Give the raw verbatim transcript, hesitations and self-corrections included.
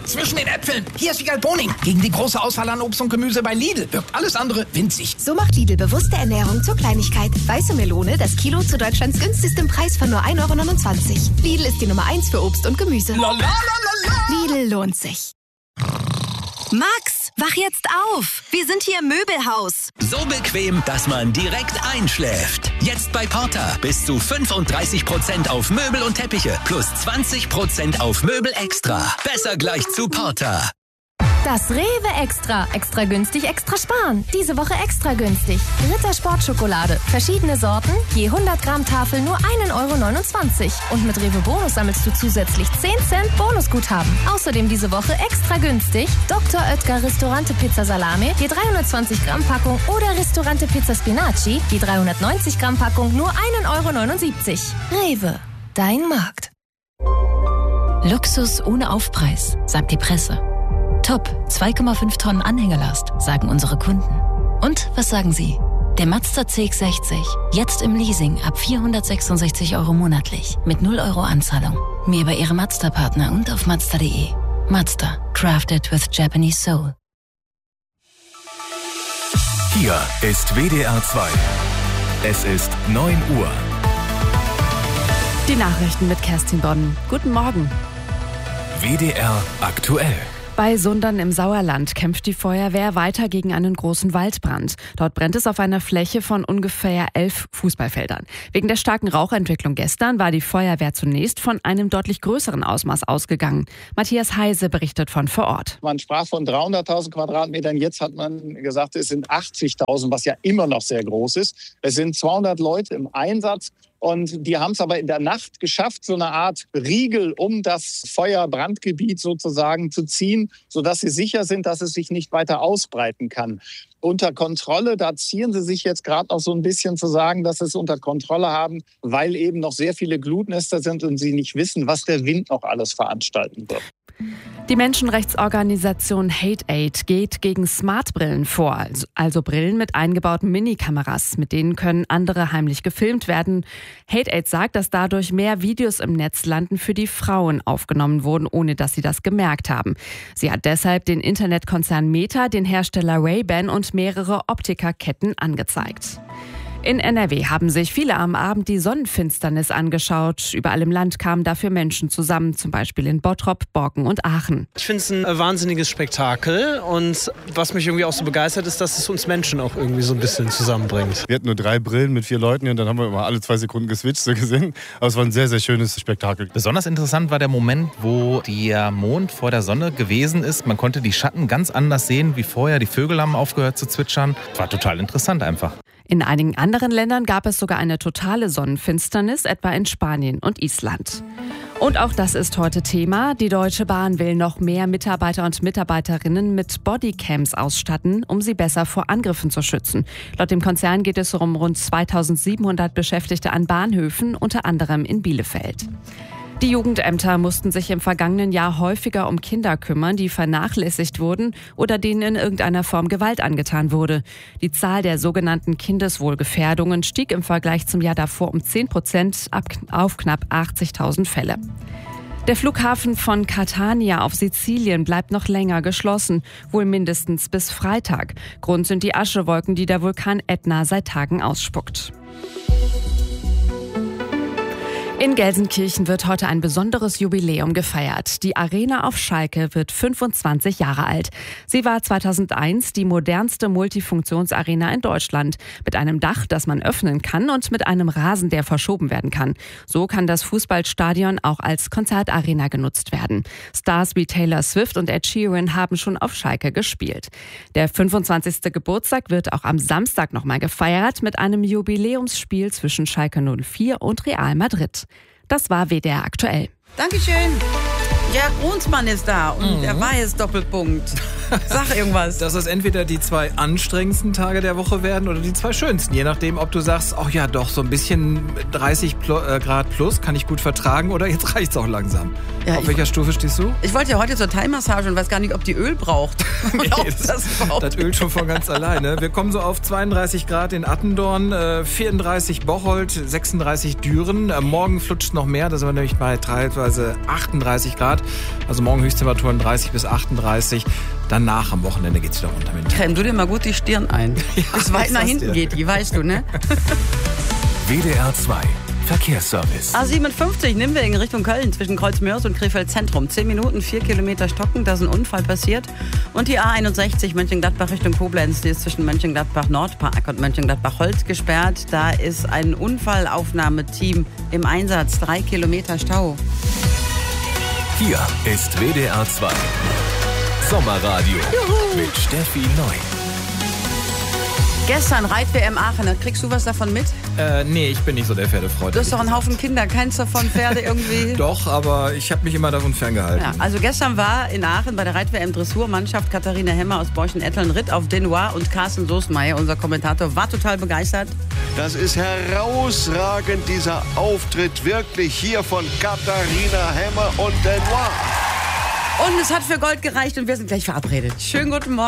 zwischen den Äpfeln. Hier ist Wiegald Boning. Gegen die große Auswahl an Obst und Gemüse bei Lidl wirkt alles andere winzig. So macht Lidl bewusste Ernährung zur Kleinigkeit. Weiße Melone, das Kilo zu Deutschlands günstigstem Preis von nur ein Euro neunundzwanzig. Lidl ist die Nummer eins für Obst und Gemüse. Lidl lohnt sich. Max, wach jetzt auf. Wir sind hier im Möbelhaus. So bequem, dass man direkt einschläft. Jetzt bei Porter bis zu fünfunddreißig Prozent auf Möbel und Teppiche plus zwanzig Prozent auf Möbel extra. Besser gleich zu Porter. Das Rewe Extra. Extra günstig, extra sparen. Diese Woche extra günstig. Ritter Sportschokolade. Verschiedene Sorten, je hundert Gramm Tafel nur ein Euro neunundzwanzig. Und mit Rewe Bonus sammelst du zusätzlich zehn Cent Bonusguthaben. Außerdem diese Woche extra günstig Doktor Oetker Ristorante Pizza Salame, je dreihundertzwanzig Gramm Packung oder Ristorante Pizza Spinaci, je dreihundertneunzig Gramm Packung nur ein Euro neunundsiebzig. Rewe, dein Markt. Luxus ohne Aufpreis, sagt die Presse. Top, zwei Komma fünf Tonnen Anhängerlast, sagen unsere Kunden. Und was sagen Sie? Der Mazda C X sechzig, jetzt im Leasing ab vierhundertsechsundsechzig Euro monatlich, mit null Euro Anzahlung. Mehr bei Ihrem Mazda-Partner und auf mazda punkt de. Mazda, crafted with Japanese soul. Hier ist W D R zwei. Es ist neun Uhr. Die Nachrichten mit Kerstin Bonn. Guten Morgen. W D R aktuell. Bei Sundern im Sauerland kämpft die Feuerwehr weiter gegen einen großen Waldbrand. Dort brennt es auf einer Fläche von ungefähr elf Fußballfeldern. Wegen der starken Rauchentwicklung gestern war die Feuerwehr zunächst von einem deutlich größeren Ausmaß ausgegangen. Matthias Heise berichtet von vor Ort. Man sprach von dreihunderttausend Quadratmetern, jetzt hat man gesagt, es sind achtzigtausend, was ja immer noch sehr groß ist. Es sind zweihundert Leute im Einsatz. Und die haben es aber in der Nacht geschafft, so eine Art Riegel um das Feuerbrandgebiet sozusagen zu ziehen, sodass sie sicher sind, dass es sich nicht weiter ausbreiten kann. Unter Kontrolle, da ziehen sie sich jetzt gerade noch so ein bisschen zu sagen, dass sie es unter Kontrolle haben, weil eben noch sehr viele Glutnester sind und sie nicht wissen, was der Wind noch alles veranstalten wird. Die Menschenrechtsorganisation Hate-Aid geht gegen Smartbrillen vor, also Brillen mit eingebauten Minikameras. Mit denen können andere heimlich gefilmt werden. Hate-Aid sagt, dass dadurch mehr Videos im Netz landen, für die Frauen aufgenommen wurden, ohne dass sie das gemerkt haben. Sie hat deshalb den Internetkonzern Meta, den Hersteller Ray-Ban und mehrere Optikerketten angezeigt. In N R W haben sich viele am Abend die Sonnenfinsternis angeschaut. Überall im Land kamen dafür Menschen zusammen, zum Beispiel in Bottrop, Borken und Aachen. Ich finde es ein wahnsinniges Spektakel und was mich irgendwie auch so begeistert ist, dass es uns Menschen auch irgendwie so ein bisschen zusammenbringt. Wir hatten nur drei Brillen mit vier Leuten und dann haben wir immer alle zwei Sekunden geswitcht, so gesehen. Aber es war ein sehr, sehr schönes Spektakel. Besonders interessant war der Moment, wo der Mond vor der Sonne gewesen ist. Man konnte die Schatten ganz anders sehen wie vorher. Die Vögel haben aufgehört zu zwitschern. War total interessant einfach. In einigen anderen Ländern gab es sogar eine totale Sonnenfinsternis, etwa in Spanien und Island. Und auch das ist heute Thema. Die Deutsche Bahn will noch mehr Mitarbeiter und Mitarbeiterinnen mit Bodycams ausstatten, um sie besser vor Angriffen zu schützen. Laut dem Konzern geht es um rund zweitausendsiebenhundert Beschäftigte an Bahnhöfen, unter anderem in Bielefeld. Die Jugendämter mussten sich im vergangenen Jahr häufiger um Kinder kümmern, die vernachlässigt wurden oder denen in irgendeiner Form Gewalt angetan wurde. Die Zahl der sogenannten Kindeswohlgefährdungen stieg im Vergleich zum Jahr davor um zehn Prozent auf knapp achtzigtausend Fälle. Der Flughafen von Catania auf Sizilien bleibt noch länger geschlossen, wohl mindestens bis Freitag. Grund sind die Aschewolken, die der Vulkan Ätna seit Tagen ausspuckt. In Gelsenkirchen wird heute ein besonderes Jubiläum gefeiert. Die Arena auf Schalke wird fünfundzwanzig Jahre alt. Sie war zweitausendeins die modernste Multifunktionsarena in Deutschland. Mit einem Dach, das man öffnen kann und mit einem Rasen, der verschoben werden kann. So kann das Fußballstadion auch als Konzertarena genutzt werden. Stars wie Taylor Swift und Ed Sheeran haben schon auf Schalke gespielt. Der fünfundzwanzigste Geburtstag wird auch am Samstag nochmal gefeiert mit einem Jubiläumsspiel zwischen Schalke null vier und Real Madrid. Das war W D R aktuell. Dankeschön. Gerd Brunsmann ist da und mhm. der weiß Doppelpunkt. Sag irgendwas. Dass das entweder die zwei anstrengendsten Tage der Woche werden oder die zwei schönsten. Je nachdem, ob du sagst, ach ja doch, so ein bisschen dreißig Grad plus kann ich gut vertragen oder jetzt reicht's auch langsam. Ja, Auf welcher Stufe stehst du? Ich wollte ja heute zur Thai-Massage und weiß gar nicht, ob die Öl braucht. Nee, das, das, das Öl schon von ganz alleine. Wir kommen so auf zweiunddreißig Grad in Attendorn, vierunddreißig Bocholt, sechsunddreißig Düren. Morgen flutscht noch mehr, da sind wir nämlich bei teilweise achtunddreißig Grad. Grad. Also morgen Höchsttemperaturen dreißig bis achtunddreißig. Danach am Wochenende geht es wieder runter mit dem Creme du dir mal gut die Stirn ein. Ja, bis weit nach hinten geht die, weißt du, ne? W D R zwei Verkehrsservice. A siebenundfünfzig Nimwegen Richtung Köln zwischen Kreuzmörs und Krefeld Zentrum. zehn Minuten, vier Kilometer stocken, da ist ein Unfall passiert. Und die A einundsechzig Mönchengladbach Richtung Koblenz, die ist zwischen Mönchengladbach Nordpark und Mönchengladbach Holz gesperrt. Da ist ein Unfallaufnahmeteam im Einsatz, drei Kilometer Stau. Hier ist W D R zwei Sommerradio Juhu. mit Steffi Neu. Gestern Reit-W M Aachen, kriegst du was davon mit? Äh, nee, ich bin nicht so der Pferdefreund. Du hast doch einen Haufen Kinder, keins davon Pferde irgendwie? Doch, aber ich habe mich immer davon ferngehalten. Ja, also gestern war in Aachen bei der Reit-W M Dressurmannschaft Katharina Hemmer aus Borchen-Etteln ritt auf Denoir und Carsten Soßmeier, unser Kommentator, war total begeistert. Das ist herausragend, dieser Auftritt wirklich hier von Katharina Hemmer und Denoir. Und es hat für Gold gereicht und wir sind gleich verabredet. Schönen guten Morgen.